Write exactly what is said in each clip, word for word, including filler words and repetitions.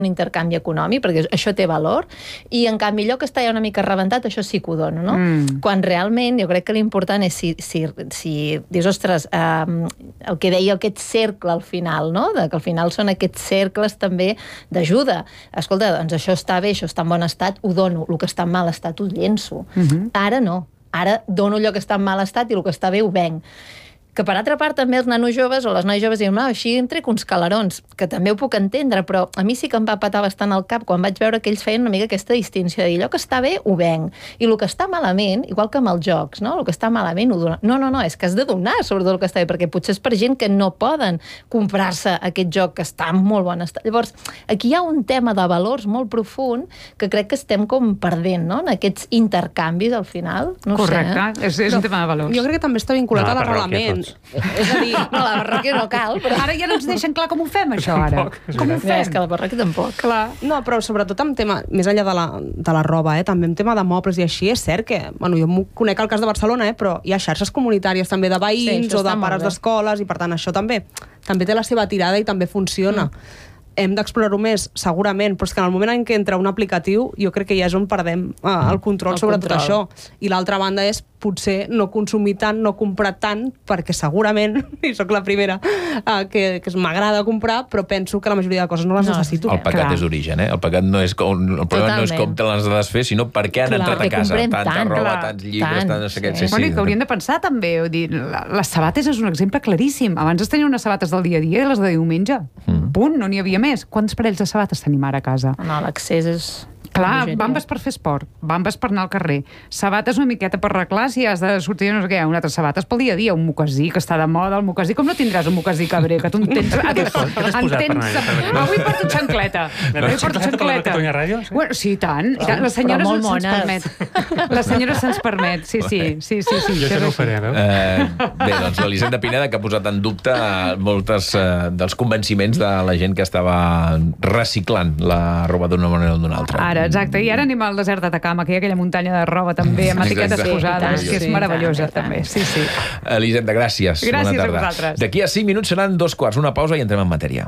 un intercanvi econòmic, perquè això té valor, i en canvi allò que està ja una mica rebentat, això sí que ho dono, no? Mm. Quan realment jo crec que l'important és si, si, si dius, ostres, eh, el que deia aquest cercle al final, no? De que al final són aquests cercles també d'ajuda. Escolta, doncs això està bé, això està en bon estat, ho dono. El que està en mal estat ho llenço. Mm-hmm. Ara no. Ara dono allò que està en mal estat i el que està bé ho venc. Que per altra part també els nanos joves o les noies joves diuen, no, així em trec uns calarons, que també ho puc entendre, però a mi sí que em va patar bastant al cap quan vaig veure que ells feien una mica aquesta distinció de dir, allò que està bé ho venc, i el que està malament, igual que amb els jocs, no? El que està malament ho dono. No, no, no, és que has de donar sobretot el que està bé, perquè potser és per gent que no poden comprar-se aquest joc que està en molt bon estat. Llavors, aquí hi ha un tema de valors molt profund que crec que estem com perdent, no? En aquests intercanvis al final. No Correcte, sé, eh? és, és un tema de valors. Jo crec que també està vinculat no, a l'arrelament. És a dir, no, la parròquia no cal, però... Ara ja no ens deixen clar com ho fem, això, ara. Tampoc, com ho fem? És que la parròquia tampoc. Clar. No, però sobretot en tema, més enllà de la, de la roba, eh, també en tema de mobles i així, és cert que, bueno, jo m'ho conec al cas de Barcelona, eh, però hi ha xarxes comunitàries també de veïns sí, o de pares d'escoles, i per tant això també també té la seva tirada i també funciona. Mm. Hem d'explorar-ho més, segurament, però és que en el moment en què entra un aplicatiu, jo crec que ja és on perdem eh, el control el sobre control. Tot això. I l'altra banda és potser no consumir tant, no comprar tant, perquè segurament, i sóc la primera eh, que, que m'agrada comprar, però penso que la majoria de coses no les no, necessito. El pecat Clar. És d'origen, eh? El pecat no és com, el problema Totalment. No és com te les has de desfer, sinó per què han Clar, entrat a casa. Tanta tant, roba, clar, tants llibres, tant, tant no sé què. Sí. Sí, bueno, sí. I que hauríem de pensar també, dir, les sabates és un exemple claríssim. Abans es tenien unes sabates del dia a dia i les de diumenge. Mm. Punt, no n'hi havia més. Quants parells de sabates tenim ara a casa? No, l'accés és... Clar, bambes per fer esport, bambes per anar al carrer, sabates una miqueta per arreglar si has de sortir, no sé què, una altra sabates pel dia a dia, un mocasí que està de moda, el mocasí, com no tindràs un mocasí cabrer, que tu en tens... Què t'has posat per anar? Avui porto xancleta. Avui porto xancleta. Catalunya Ràdio? Bueno, sí, tant. La senyora se'ns permet. La senyora se'ns permet, sí, sí. sí, sí, sí. Jo això no ho faré, veus? Uh, bé, doncs l'Elisenda Pineda, que ha posat en dubte moltes uh, dels convenciments de la gent que estava reciclant la roba d'una manera o d'una altra. Ara, exacte. I ara anem al desert d'Atacama, que hi ha aquella muntanya de roba també, amb etiquetes Exacte. posades, Sí, que és sí, meravellosa tant, tant. també. Sí, sí. Elisenda, gràcies. Gràcies Bona a tarda. vosaltres. D'aquí a cinc minuts seran dos quarts, una pausa i entrem en matèria.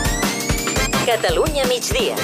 Catalunya migdia.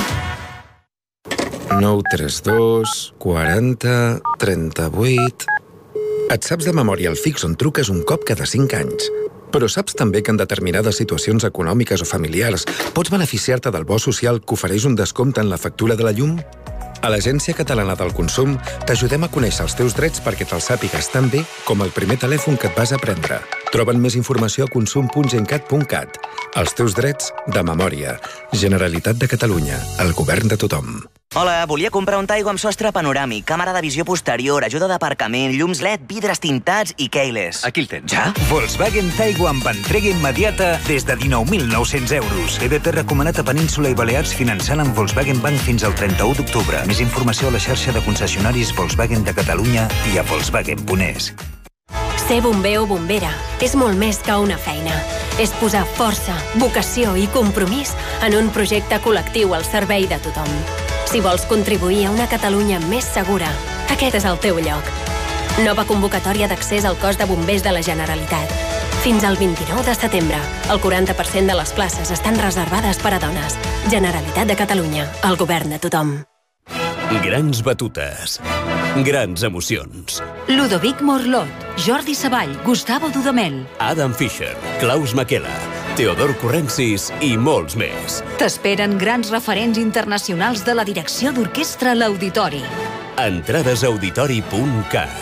nou tres dos quaranta trenta-vuit... Et saps de memòria el fix on truques un cop cada cinc anys. Però saps també que en determinades situacions econòmiques o familiars pots beneficiar-te del bo social que ofereix un descompte en la factura de la llum? A l'Agència Catalana del Consum t'ajudem a conèixer els teus drets perquè te'ls sàpigues tan bé com el primer telèfon que et vas a prendre. Troba'n més informació a consum punt gencat punt cat. Els teus drets de memòria. Generalitat de Catalunya. El govern de tothom. Hola, volia comprar un Taigo amb sostre panoràmic, càmera de visió posterior, ajuda d'aparcament, llums L E D, vidres tintats i keyless. Aquí el tens. Ja? Volkswagen Taigo amb entrega immediata des de dinou mil nou-cents euros. E B P recomanat a Península i Balears finançant amb Volkswagen Bank fins al trenta-u d'octubre. Més informació a la xarxa de concessionaris Volkswagen de Catalunya i a volkswagen punt es. Ser bomber o bombera és molt més que una feina. És posar força, vocació i compromís en un projecte col·lectiu al servei de tothom. Si vols contribuir a una Catalunya més segura, aquest és el teu lloc. Nova convocatòria d'accés al cos de bombers de la Generalitat. Fins al vint-i-nou de setembre, el quaranta per cent de les places estan reservades per a dones. Generalitat de Catalunya, el govern de tothom. Grans batutes. Grans emocions. Ludovic Morlot, Jordi Savall, Gustavo Dudamel, Adam Fischer, Klaus Makela, Teodor Corrensis i molts més. T'esperen grans referents internacionals de la direcció d'orquestra a l'Auditori. Entrades a auditori punt cat.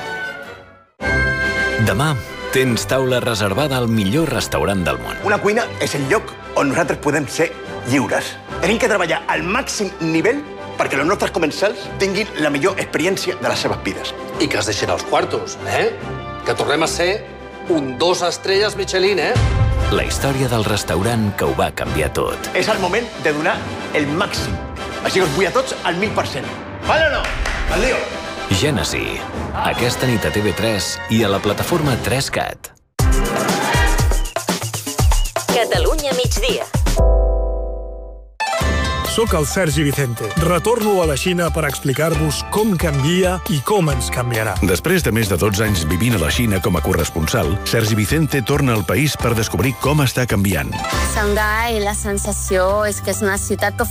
Demà tens taula reservada al millor restaurant del món. Una cuina és el lloc on nosaltres podem ser lliures. Tenim que treballar al màxim nivell perquè els nostres comensals tinguin la millor experiència de les seves vides. I que es deixin els quartos, eh? Que tornem a ser un dos estrelles Michelin, eh? La història del restaurant que ho va canviar tot. És el moment de donar el màxim. Així que us vull a tots al mil per cent. Vale o no? Al lío! Gènesi. Aquesta nit a T V tres i a la plataforma tres cat. Catalunya migdia. Soc el Sergi Vicente. Retorno a la Xina per explicar-vos com canvia i com ens canviarà. Després de més de dotze anys vivint a la Xina com a corresponsal, Sergi Vicente torna al país per descobrir com està canviant. Xangai, la sensació és que és una ciutat que